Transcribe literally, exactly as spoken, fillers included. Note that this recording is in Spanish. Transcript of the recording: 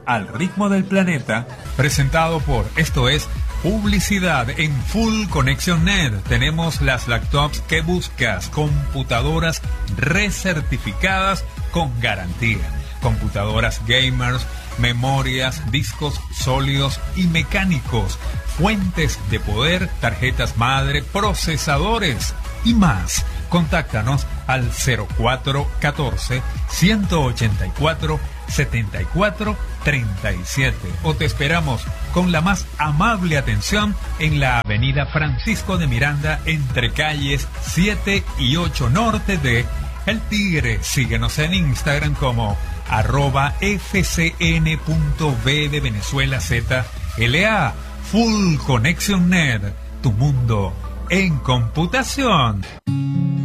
al ritmo del planeta, presentado por Esto es Publicidad en Full Conexión Net. Tenemos las laptops que buscas, computadoras recertificadas con garantía, computadoras gamers, memorias, discos sólidos y mecánicos, fuentes de poder, tarjetas madre, procesadores y más. Contáctanos al cero cuatro uno cuatro, uno ocho cuatro, siete cuatro tres siete o te esperamos con la más amable atención en la avenida Francisco de Miranda entre calles siete y ocho norte de El Tigre. Síguenos en Instagram como arroba fcn punto v de Venezuela Z L A. Full Connection Net, tu mundo en computación.